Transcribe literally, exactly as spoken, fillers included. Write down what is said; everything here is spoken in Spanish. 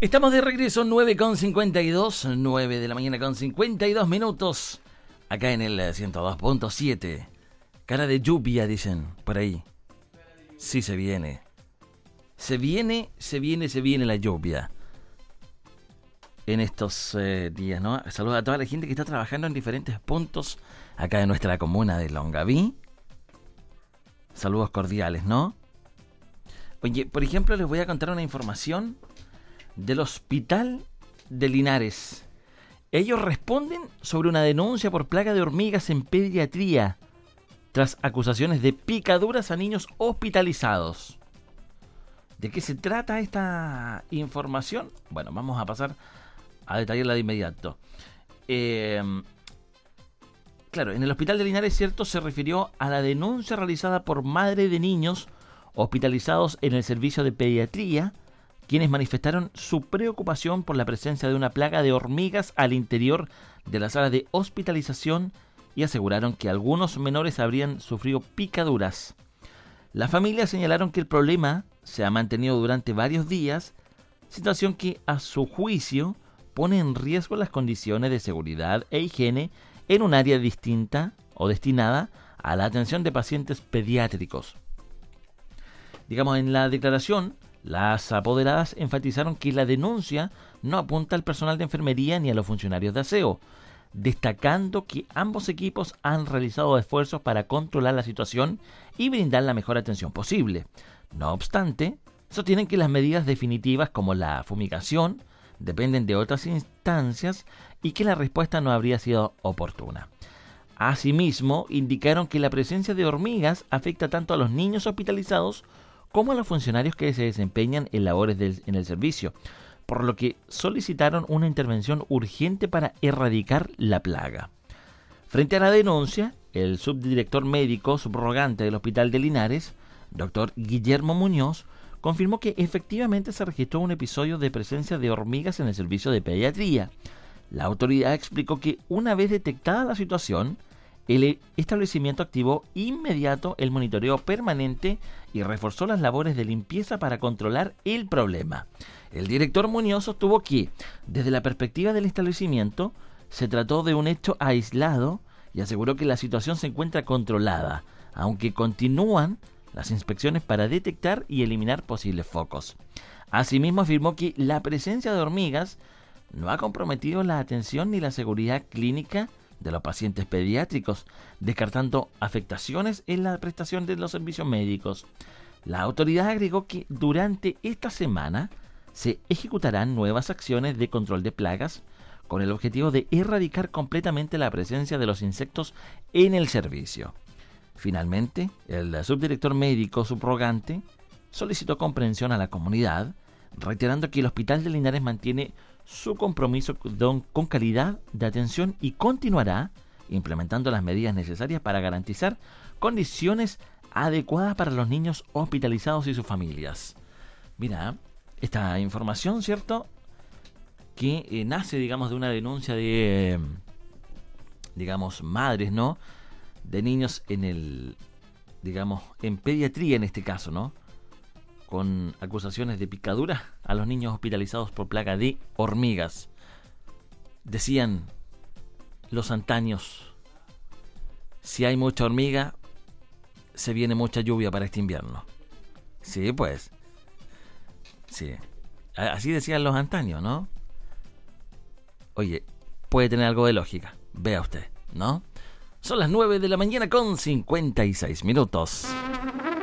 Estamos de regreso, nueve con cincuenta y dos, nueve de la mañana con cincuenta y dos minutos, acá en el ciento dos punto siete. Cara de lluvia, dicen, por ahí. Sí, se viene. Se viene, se viene, se viene la lluvia. En estos eh, días, ¿no? Saludos a toda la gente que está trabajando en diferentes puntos acá en nuestra comuna de Longaví. Saludos cordiales, ¿no? Oye, por ejemplo, les voy a contar una información del Hospital de Linares. Ellos responden sobre una denuncia por plaga de hormigas en pediatría tras acusaciones de picaduras a niños hospitalizados. ¿De qué se trata esta información? Bueno, vamos a pasar a detallarla de inmediato. Eh, claro, en el Hospital de Linares, cierto, se refirió a la denuncia realizada por madre de niños hospitalizados en el servicio de pediatría, quienes manifestaron su preocupación por la presencia de una plaga de hormigas al interior de la sala de hospitalización y aseguraron que algunos menores habrían sufrido picaduras. Las familias señalaron que el problema se ha mantenido durante varios días, situación que a su juicio pone en riesgo las condiciones de seguridad e higiene en un área distinta o destinada a la atención de pacientes pediátricos. Digamos, en la declaración, las apoderadas enfatizaron que la denuncia no apunta al personal de enfermería ni a los funcionarios de aseo, destacando que ambos equipos han realizado esfuerzos para controlar la situación y brindar la mejor atención posible. No obstante, sostienen que las medidas definitivas como la fumigación dependen de otras instancias y que la respuesta no habría sido oportuna. Asimismo, indicaron que la presencia de hormigas afecta tanto a los niños hospitalizados como a los funcionarios que se desempeñan en labores del, en el servicio, por lo que solicitaron una intervención urgente para erradicar la plaga. Frente a la denuncia, el subdirector médico subrogante del Hospital de Linares, doctor Guillermo Muñoz, confirmó que efectivamente se registró un episodio de presencia de hormigas en el servicio de pediatría. La autoridad explicó que una vez detectada la situación, el establecimiento activó inmediato el monitoreo permanente y reforzó las labores de limpieza para controlar el problema. El director Muñoz sostuvo que, desde la perspectiva del establecimiento, se trató de un hecho aislado y aseguró que la situación se encuentra controlada, aunque continúan las inspecciones para detectar y eliminar posibles focos. Asimismo, afirmó que la presencia de hormigas no ha comprometido la atención ni la seguridad clínica de los pacientes pediátricos, descartando afectaciones en la prestación de los servicios médicos. La autoridad agregó que durante esta semana se ejecutarán nuevas acciones de control de plagas con el objetivo de erradicar completamente la presencia de los insectos en el servicio. Finalmente, el subdirector médico subrogante solicitó comprensión a la comunidad, reiterando que el Hospital de Linares mantiene su compromiso con calidad de atención y continuará implementando las medidas necesarias para garantizar condiciones adecuadas para los niños hospitalizados y sus familias. Mira, esta información, ¿cierto?, que eh, nace, digamos, de una denuncia de, eh, digamos, madres, ¿no?, de niños en el, digamos, en pediatría en este caso, ¿no?, con acusaciones de picadura a los niños hospitalizados por plaga de hormigas. Decían los antaños, si hay mucha hormiga, se viene mucha lluvia para este invierno. Sí, pues. Sí. Así decían los antaños, ¿no? Oye, puede tener algo de lógica. Vea usted, ¿no? Son las nueve de la mañana con cincuenta y seis minutos.